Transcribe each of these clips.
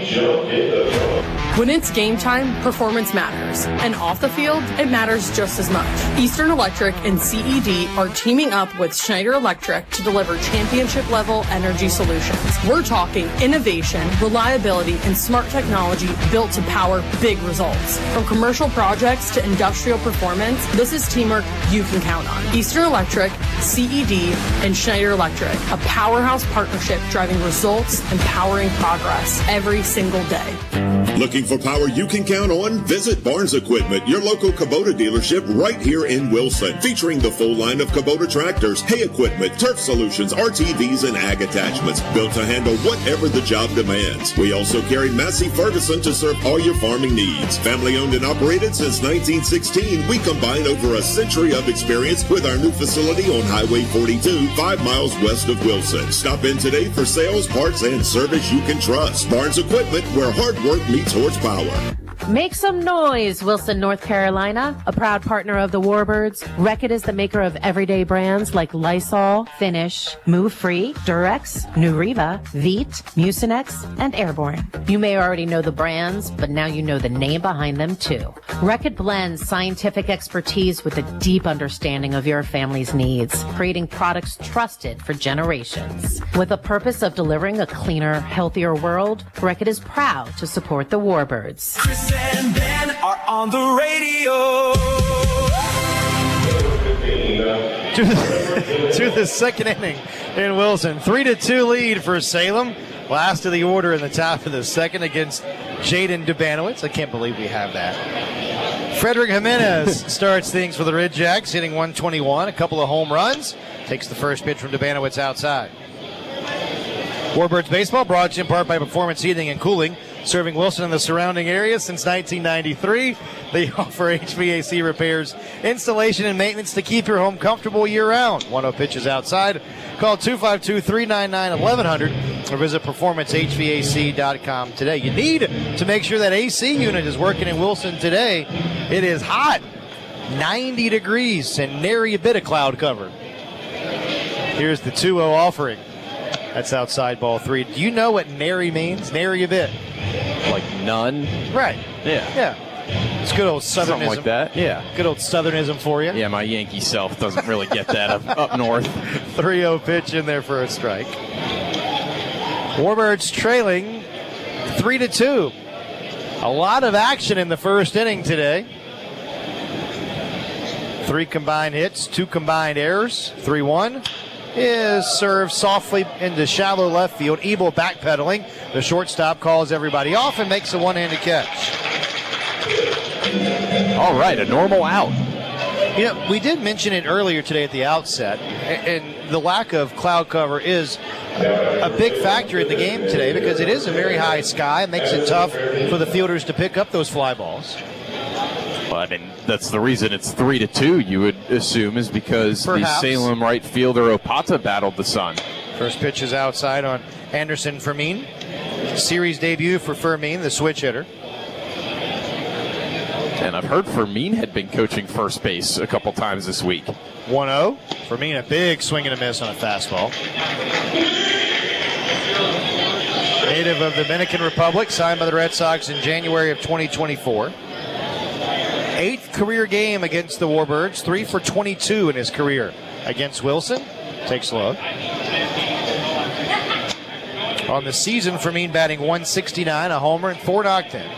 When it's game time, performance matters. And off the field, it matters just as much. Eastern Electric and CED are teaming up with Schneider Electric to deliver championship-level energy solutions. We're talking innovation, reliability, and smart technology built to power big results. From commercial projects to industrial performance, this is teamwork you can count on. Eastern Electric, CED, and Schneider Electric, a powerhouse partnership driving results and powering progress every single day. Looking for power you can count on? Visit Barnes Equipment, your local Kubota dealership right here in Wilson, featuring the full line of Kubota tractors, hay equipment, turf solutions, RTVs, and ag attachments, built to handle whatever the job demands. We also carry Massey Ferguson to serve all your farming needs. Family owned and operated since 1916, we combine over a century of experience with our new facility on Highway 42, 5 miles west of Wilson. Stop in today for sales, parts, and service you can trust. Barnes Equipment, where hard work meets horsepower. Make some noise, Wilson, North Carolina. A proud partner of the Warbirds, Reckitt is the maker of everyday brands like Lysol, Finish, Move Free, Durex, Nuriva, Veet, Mucinex, and Airborne. You may already know the brands, but now you know the name behind them too. Reckitt blends scientific expertise with a deep understanding of your family's needs, creating products trusted for generations. With a purpose of delivering a cleaner, healthier world, Reckitt is proud to support the Warbirds. Chris and Ben are on the radio. To the second inning in Wilson. 3-2 lead for Salem. Last of the order in the top of the second against Jaden Dubanowitz. I can't believe we have that. Frederick Jimenez starts things for the Red Jacks, hitting 121, a couple of home runs. Takes the first pitch from Dubanowitz outside. Warbirds baseball brought to you in part by Performance Heating and Cooling, serving Wilson and the surrounding area since 1993. They offer HVAC repairs, installation, and maintenance to keep your home comfortable year-round. 1-0 pitches outside. Call 252-399-1100 or visit performancehvac.com today. You need to make sure that AC unit is working in Wilson today. It is hot, 90 degrees, and nary a bit of cloud cover. Here's the 2-0 offering. That's outside ball 3. Do you know what nary means? Nary a bit. Like none? Right. Yeah. It's good old Southernism. Something like that, yeah. Good old Southernism for you. Yeah, my Yankee self doesn't really get that up north. 3-0 pitch in there for a strike. Warbirds trailing 3-2. A lot of action in the first inning today. 3 combined hits, 2 combined errors. 3-1 is served softly into shallow left field. Ebel backpedaling. The shortstop calls everybody off and makes a one-handed catch. All right, a normal out. You know, we did mention it earlier today at the outset, and the lack of cloud cover is a big factor in the game today because it is a very high sky. It makes it tough for the fielders to pick up those fly balls. Well, I mean, that's the reason it's 3-2, you would assume, is because Perhaps. the Salem right fielder Opata battled the sun. First pitch is outside on Anderson Fermin. Series debut for Fermin, the switch hitter. And I've heard Fermin had been coaching first base a couple times this week. 1-0. Fermin, a big swing and a miss on a fastball. Native of the Dominican Republic, signed by the Red Sox in January of 2024. 8th career game against the Warbirds, 3 for 22 in his career against Wilson. Takes a look. On the season, Fermin batting 169, a homer, and 4 knocked in.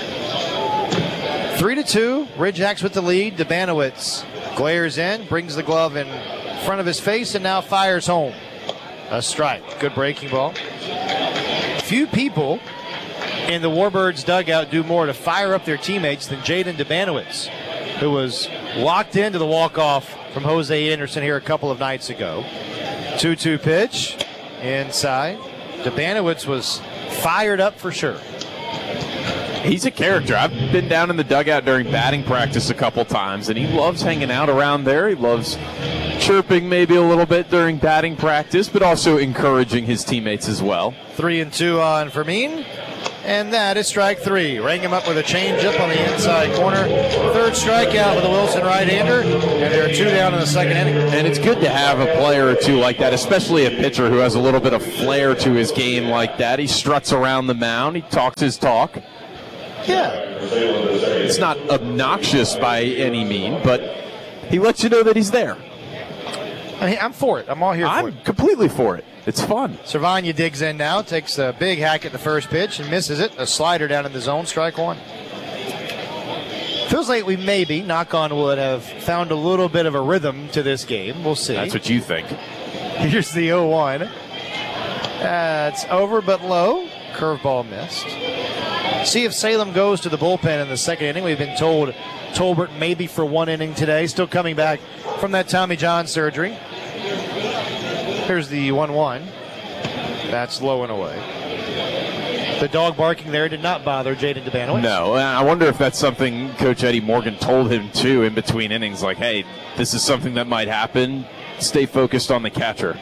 3-2, Red Jacks with the lead. Dubanowitz glares in, brings the glove in front of his face, and now fires home. A strike. Good breaking ball. Few people in the Warbirds dugout do more to fire up their teammates than Jaden Dubanowitz, who was locked into the walk-off from Jose Anderson here a couple of nights ago. 2-2 pitch inside. Dubanowitz was fired up for sure. He's a character. I've been down in the dugout during batting practice a couple times, and he loves hanging out around there. He loves chirping maybe a little bit during batting practice, but also encouraging his teammates as well. 3-2 on Fermin. And that is strike 3. Rang him up with a changeup on the inside corner. Third strikeout with the Wilson right-hander, and there are 2 down in the second inning. And it's good to have a player or two like that, especially a pitcher who has a little bit of flair to his game like that. He struts around the mound. He talks his talk. Yeah. It's not obnoxious by any mean, but he lets you know that he's there. I'm for it. I'm all here for it. I'm completely for it. It's fun. Cervania digs in now, takes a big hack at the first pitch and misses it. A slider down in the zone, strike 1. Feels like we maybe, knock on wood, have found a little bit of a rhythm to this game. We'll see. That's what you think. Here's the 0-1. It's over but low. Curveball missed. See if Salem goes to the bullpen in the second inning. We've been told Tolbert maybe for 1 inning today. Still coming back from that Tommy John surgery. Here's the 1-1. That's low and away. The dog barking there did not bother Jaden Dubanowitz. No, and I wonder if that's something Coach Eddie Morgan told him, too, in between innings. Like, hey, this is something that might happen. Stay focused on the catcher.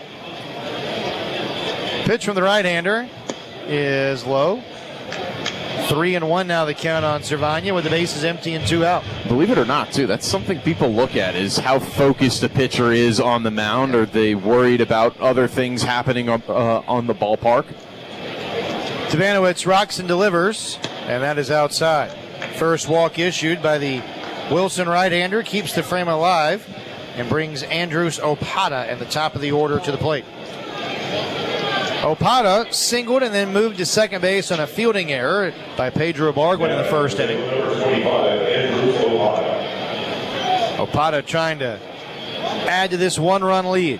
Pitch from the right-hander is low. 3-1 now the count on Cervania with the bases empty and 2 out. Believe it or not, too, that's something people look at is how focused a pitcher is on the mound. Are they worried about other things happening on the ballpark? Dubanowitz rocks and delivers, and that is outside. First walk issued by the Wilson right-hander, keeps the frame alive, and brings Andrus Opata at the top of the order to the plate. Opata singled and then moved to second base on a fielding error by Pedro Barguin in the first inning. Opata trying to add to this 1-run lead.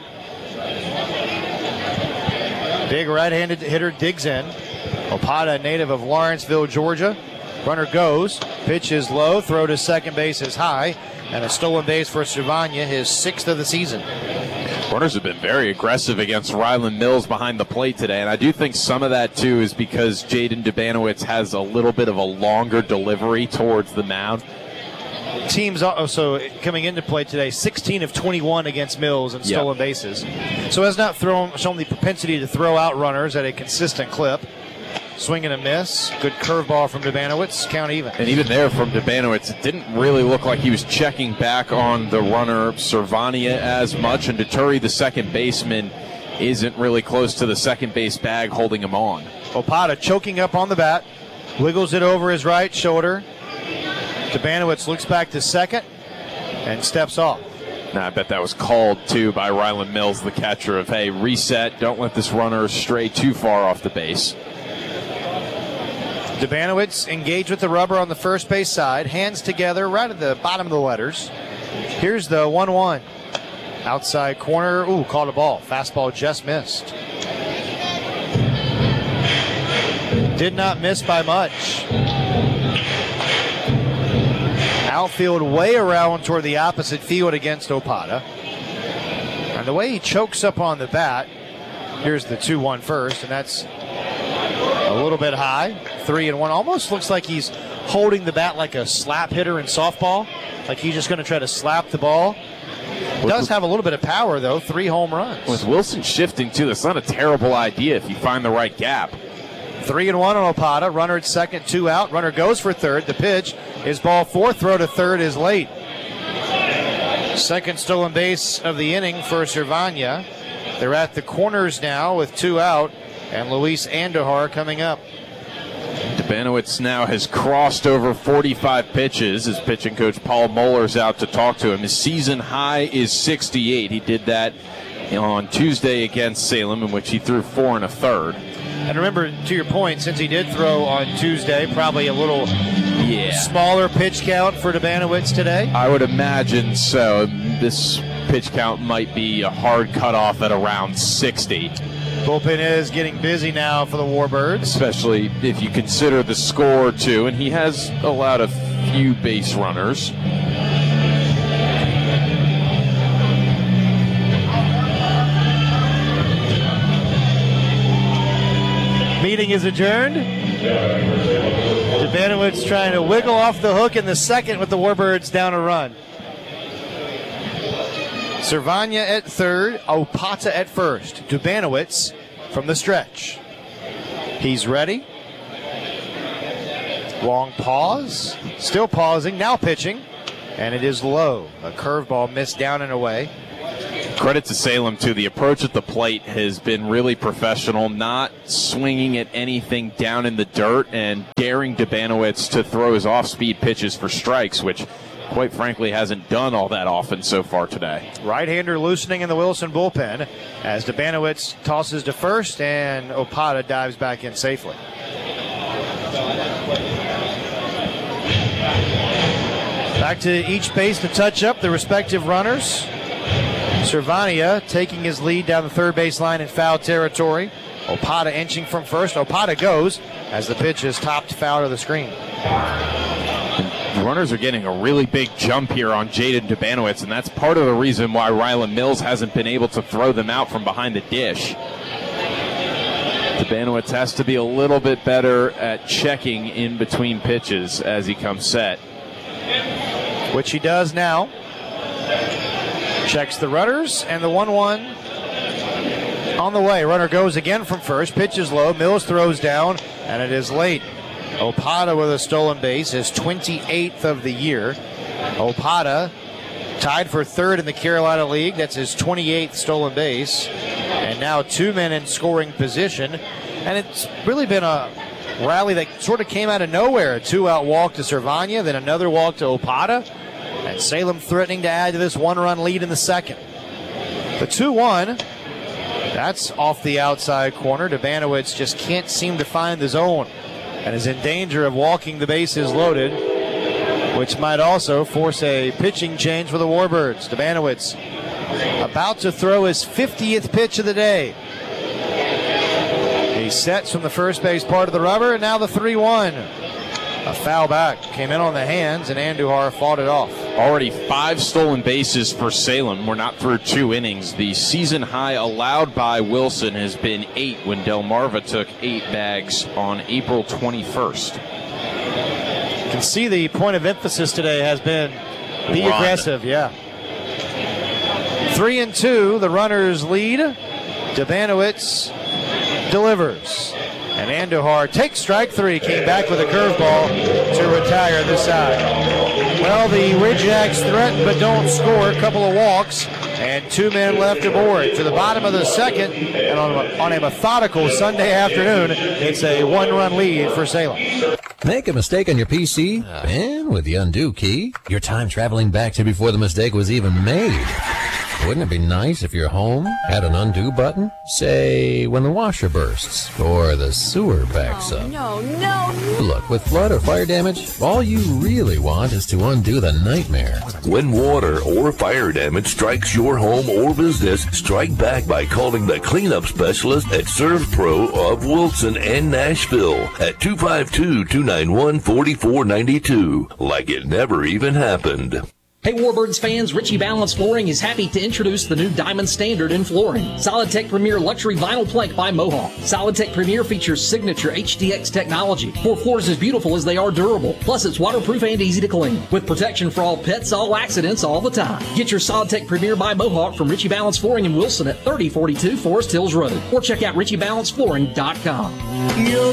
Big right-handed hitter digs in. Opata, native of Lawrenceville, Georgia. Runner goes. Pitch is low. Throw to second base is high. And a stolen base for Cervania, his 6th of the season. Runners have been very aggressive against Ryland Mills behind the plate today, and I do think some of that, too, is because Jaden Dubanowitz has a little bit of a longer delivery towards the mound. Teams also coming into play today, 16 of 21 against Mills and stolen bases. So has not shown the propensity to throw out runners at a consistent clip. Swing and a miss. Good curveball from Dubanowitz. Count even. And even there from Dubanowitz, it didn't really look like he was checking back on the runner Cervania as much. And Deturi, the second baseman, isn't really close to the second base bag holding him on. Opata choking up on the bat. Wiggles it over his right shoulder. Dubanowitz looks back to second and steps off. Now, I bet that was called, too, by Ryland Mills, the catcher, of, hey, reset. Don't let this runner stray too far off the base. Dubanowitz engaged with the rubber on the first base side. Hands together right at the bottom of the letters. Here's the 1-1. Outside corner. Ooh, caught a ball. Fastball just missed. Did not miss by much. Outfield way around toward the opposite field against Opata. And the way he chokes up on the bat. Here's the 2-1 first, and that's a little bit high. 3-1. Almost looks like he's holding the bat like a slap hitter in softball. Like he's just going to try to slap the ball. Does have a little bit of power, though. 3 home runs. With Wilson shifting, too, that's not a terrible idea if you find the right gap. 3-1 on Opata. Runner at second, 2 out. Runner goes for third. The pitch is ball 4. Throw to third is late. Second stolen base of the inning for Cervania. They're at the corners now with 2 out. And Luis Andujar coming up. Dubanowitz now has crossed over 45 pitches. His pitching coach Paul Moeller's out to talk to him. His season high is 68. He did that on Tuesday against Salem, in which he threw 4 1/3. And remember, to your point, since he did throw on Tuesday, probably a little smaller pitch count for Dubanowitz today? I would imagine so. This pitch count might be a hard cutoff at around 60. Bullpen is getting busy now for the Warbirds. Especially if you consider the score, too. And he has allowed a few base runners. Meeting is adjourned. Dubanowitz trying to wiggle off the hook in the second with the Warbirds down a run. Cervania at third, Opata at first. Dubanowitz from the stretch. He's ready. Long pause. Still pausing. Now pitching. And it is low. A curveball missed down and away. Credit to Salem, too. The approach at the plate has been really professional, not swinging at anything down in the dirt and daring Dubanowitz to throw his off-speed pitches for strikes, which, quite frankly, hasn't done all that often so far today. Right-hander loosening in the Wilson bullpen as Dubanowitz tosses to first and Opada dives back in safely. Back to each base to touch up the respective runners. Cervania taking his lead down the third base line in foul territory. Opada inching from first. Opada goes as the pitch is topped foul to the screen. The runners are getting a really big jump here on Jaden Dubanowitz, and that's part of the reason why Rylan Mills hasn't been able to throw them out from behind the dish. Dubanowitz has to be a little bit better at checking in between pitches as he comes set. Which he does now. Checks the runners, and the 1-1 on the way. Runner goes again from first. Pitch is low. Mills throws down, and it is late. Opada with a stolen base, his 28th of the year. Opada tied for third in the Carolina League. That's his 28th stolen base. And now 2 men in scoring position. And it's really been a rally that sort of came out of nowhere. A 2-out walk to Cervania, then another walk to Opada. And Salem threatening to add to this 1-run lead in the second. The 2-1, that's off the outside corner. Dubanowitz just can't seem to find the zone and is in danger of walking the bases loaded, which might also force a pitching change for the Warbirds. Dubanowitz about to throw his 50th pitch of the day. He sets from the first base part of the rubber, and now the 3-1. A foul back came in on the hands, and Andujar fought it off. Already 5 stolen bases for Salem. We're not through 2 innings. The season high allowed by Wilson has been 8 when Delmarva took 8 bags on April 21st. You can see the point of emphasis today has been be aggressive, yeah. 3-2, the runners lead. Dubanowitz delivers. And Andujar takes strike 3, came back with a curveball to retire this side. Well, the Ridgejacks threaten but don't score. A couple of walks and 2 men left aboard. To the bottom of the second, and on a methodical Sunday afternoon, it's a 1-run lead for Salem. Make a mistake on your PC, and with the undo key, your time traveling back to before the mistake was even made. Wouldn't it be nice if your home had an undo button? Say, when the washer bursts or the sewer backs up. No. Look, with flood or fire damage, all you really want is to undo the nightmare. When water or fire damage strikes your home or business, strike back by calling the cleanup specialist at ServPro of Wilson and Nashville at 252-291-4492. Like it never even happened. Hey Warbirds fans, Ritchie Balance Flooring is happy to introduce the new Diamond Standard in flooring. SolidTech Premier Luxury Vinyl Plank by Mohawk. SolidTech Premier features signature HDX technology for floors as beautiful as they are durable. Plus it's waterproof and easy to clean. With protection for all pets, all accidents, all the time. Get your SolidTech Premier by Mohawk from Ritchie Balance Flooring in Wilson at 3042 Forest Hills Road. Or check out RitchieBalanceFlooring.com.